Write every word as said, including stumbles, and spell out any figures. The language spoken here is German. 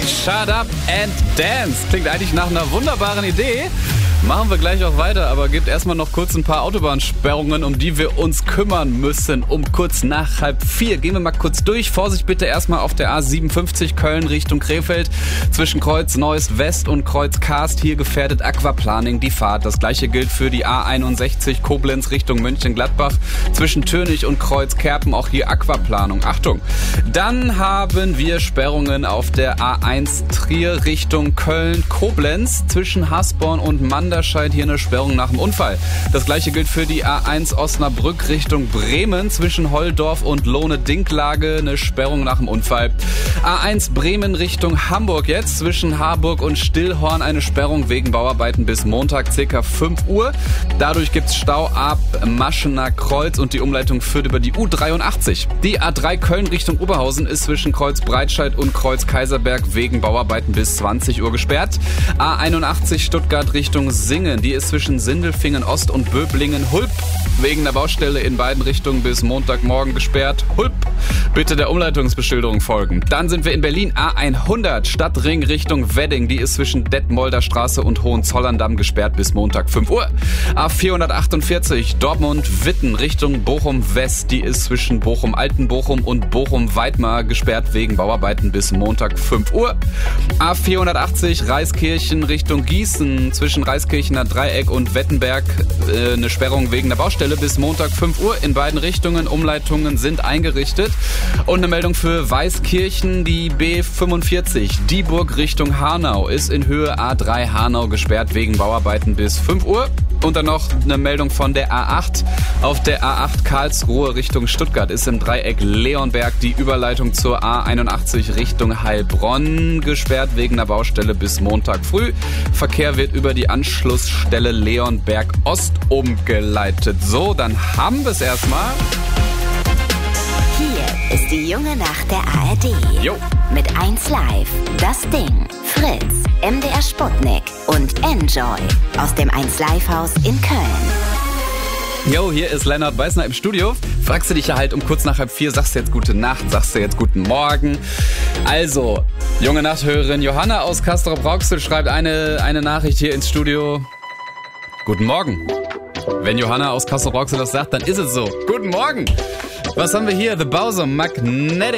Shut Up and Dance. Klingt eigentlich nach einer wunderbaren Idee. Machen wir gleich auch weiter, aber gibt erstmal noch kurz ein paar Autobahnsperrungen, um die wir uns kümmern müssen. Um kurz nach halb vier gehen wir mal kurz durch. Vorsicht bitte erstmal auf der A siebenundfünfzig Köln Richtung Krefeld. Zwischen Kreuz Neuss West und Kreuz Karst. Hier gefährdet Aquaplaning die Fahrt. Das gleiche gilt für die A einundsechzig Koblenz Richtung Mönchengladbach. Zwischen Tönig und Kreuz Kerpen auch hier Aquaplanung. Achtung! Dann haben wir Sperrungen auf der A eins Trier Richtung Köln Koblenz. Zwischen Hasborn und Mann Da scheint hier eine Sperrung nach dem Unfall. Das gleiche gilt für die A eins Osnabrück Richtung Bremen. Zwischen Holldorf und Lohne-Dinklage eine Sperrung nach dem Unfall. A eins Bremen Richtung Hamburg jetzt. Zwischen Harburg und Stillhorn eine Sperrung wegen Bauarbeiten bis Montag ca. fünf Uhr. Dadurch gibt's Stau ab Maschener Kreuz und die Umleitung führt über die U dreiundachtzig. Die A drei Köln Richtung Oberhausen ist zwischen Kreuz Breitscheid und Kreuz Kaiserberg wegen Bauarbeiten bis zwanzig Uhr gesperrt. A einundachtzig Stuttgart Richtung Singen, die ist zwischen Sindelfingen Ost und Böblingen-Hulp wegen der Baustelle in beiden Richtungen bis Montagmorgen gesperrt. Hulp, bitte der Umleitungsbeschilderung folgen. Dann sind wir in Berlin. A hundert Stadtring Richtung Wedding, die ist zwischen Detmolder Straße und Hohenzollern-Damm gesperrt bis Montag fünf Uhr. A vierhundertachtundvierzig Dortmund-Witten Richtung Bochum-West, die ist zwischen Bochum-Altenbochum und Bochum-Weidmar gesperrt wegen Bauarbeiten bis Montag fünf Uhr. A vierhundertachtzig Reiskirchen Richtung Gießen, zwischen Reiskirchener Dreieck und Wettenberg äh, eine Sperrung wegen der Baustelle bis Montag fünf Uhr in beiden Richtungen. Umleitungen sind eingerichtet. Und eine Meldung für Weißkirchen, die B fünfundvierzig Dieburg Richtung Hanau ist in Höhe A drei Hanau gesperrt wegen Bauarbeiten bis fünf Uhr. Und dann noch eine Meldung von der A acht. Auf der A acht Karlsruhe Richtung Stuttgart ist im Dreieck Leonberg die Überleitung zur A einundachtzig Richtung Heilbronn gesperrt wegen der Baustelle bis Montag früh. Verkehr wird über die Anschlussstelle Leonberg Ost umgeleitet. So, dann haben wir es erstmal. Hier ist die junge Nacht der A R D. Jo. Mit eins Live, Das Ding, Fritz, M D R Sputnik und Enjoy aus dem eins Live Haus in Köln. Jo, hier ist Lennart Beißner im Studio. Fragst du dich ja halt um kurz nach halb vier, sagst du jetzt gute Nacht, sagst du jetzt guten Morgen. Also, junge Nachthörerin Johanna aus Castrop-Rauxel schreibt eine, eine Nachricht hier ins Studio. Guten Morgen. Wenn Johanna aus Castrop-Rauxel das sagt, dann ist es so. Guten Morgen. Was haben wir hier? The Bowser Magnetic.